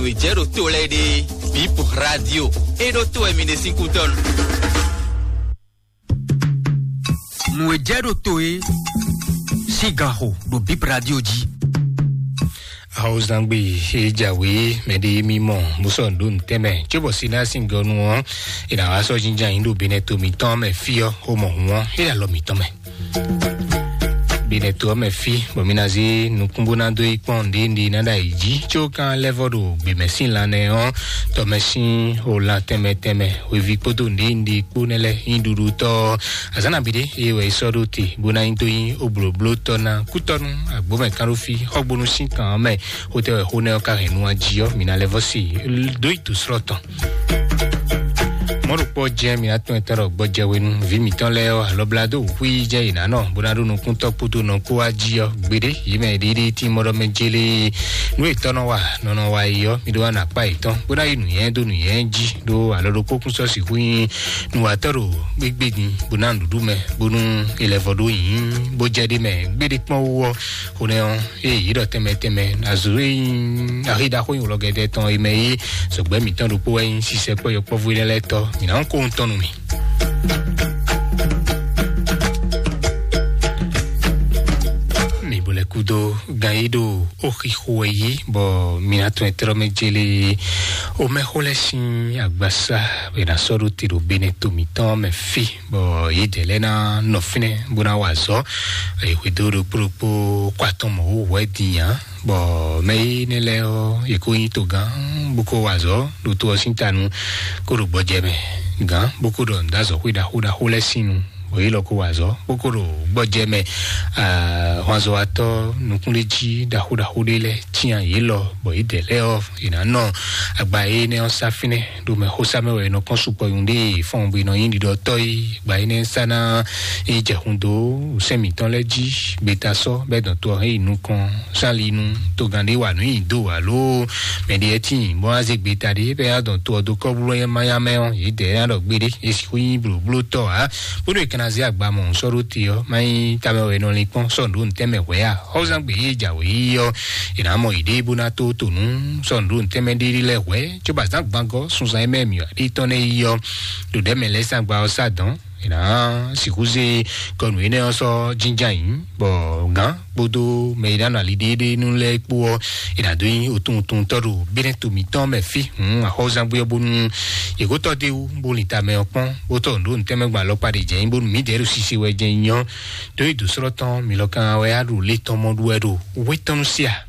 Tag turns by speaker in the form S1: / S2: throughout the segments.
S1: no ijero to lady Bip Radio e do to emine 5 ton
S2: no ijero to e sigaho do Bip Radio ji
S3: Hauzangbi ejawe mede mimo musondo nteme chobo sina singonu won ina waso jinja indo beneto mi ton me fio homo won ila lo mi ton me beneto me fi bominazi nukumbuna do iponde ndi nada iji chokan levodo be mesin lane on to mesin o la teme we vi poto ndi kunele induru to azana bide ewe sodote bona intoyin obloblo to na kutonu agbome karofi ogbonu sin kan me hotel honel karenu ajio mina levosi do itu sroton Moro po je mi atun etero gboje wenu vi mi ton le o loblado wi je ina no bonado nu kun to puto no ko ajio gbede yime didi ti moro mejele nu itono wa no wa iyo mi do na pa iton boda inu yen do nu yen ji do alodo kokun so si wi nu atero gbegbe ni bonandu du me bonu elevodo yin bo je de me gbede pon wo oneon yido teme azuri arida ko yin logede ton ime so gbe mi ton do po yin si se po yo po vu le to ina on kontonu mi bole kudo gaido okihueyi bo minato etero mejele o meholesin agbasa bena soru tiro beneto miton me fi bo yedelena no fine buna wazo e wedoro propo kwatomo wedian bo mei neleo ikoyin to gan buko wazo do to sintanu koro bojebe gan buko do ndazo huda holesinu Oiloko wazo bokoro gbojeme wazo ato nukunleji dahuda hudele tian yelo bo idele of ina no agbaye ne osafine do me hosamewe no konsupo yunde fon bi no yindi do toy agbaye ne sana eje hundo semiton leji betaso bedon to inu kon salinu to gande wa no indo alo medieti mo azegbe tade be adon to do kobulo yen mayame on ide ado gbede esikuyin blo to ha bodo nazi agbamo soro tio mai tamewe no lipon sondu nteme wea hozangbe ejawe yo inamo ide buna to tonu sondu nteme dirile we choba zangbango sunza ememio itone yo do demele sangba osadon ina sikuze konu ene oso jinjain bo gan bodo meidana alidede nule po ina doin otun toru beneto miton me fi ahozangbe obonu egoto de u bolita me opon boto ndo nteme gba lo pade je bonu mi deru sisi we je yan do idu sroton mi lokan we adu le tomo duedo wetonu sia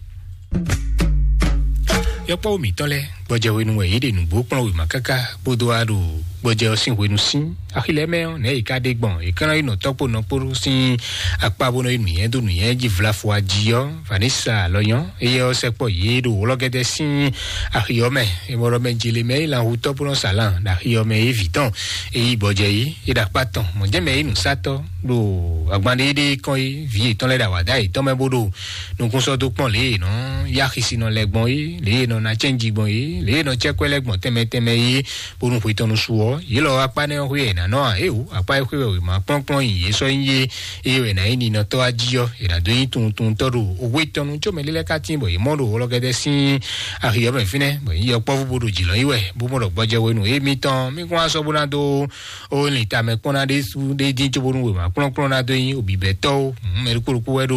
S3: yopo mi tole gboje wenu we ide nu bo pon we makaka bodo adu gboje osin wenu sin akile me ne ikade gbon ikan ino topo no poru sin apabono inu yen do nu yen ji vlafo ajio Vanessa loyan eyo sepo yedo ologede sin akiyome emoro menjile me la hu topo no salan da akiyome evident e gboje yi ida patan mo je me inu sato do agbande de kon yi vie ton le da wada yi ton me bodo no kun so to pon le no yakisi no legbon yi le no na change gbon yi le no chekwe legbon teme yi borun fu itonu suwo yi lo apane hwe na no ewu apa hwe we ma pon yi so yin ewe na ini no to ajio ira do yin tun toru owo itonu jo melele ka tin bo yi mo ro ologede sin ahiyo me fine bo yi opo fu bodo jilo iwe bo mo ro gboje wenu emi tan mi kun aso bona do o ni ta me pon na de su de din jo borun we ma pon na do yin obi beto me ru ko we